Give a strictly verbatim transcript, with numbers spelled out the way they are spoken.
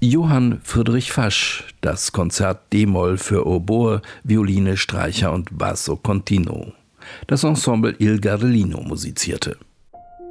Johann Friedrich Fasch, das Konzert D-Moll für Oboe, Violine, Streicher und Basso Continuo. Das Ensemble Il Garlino musizierte.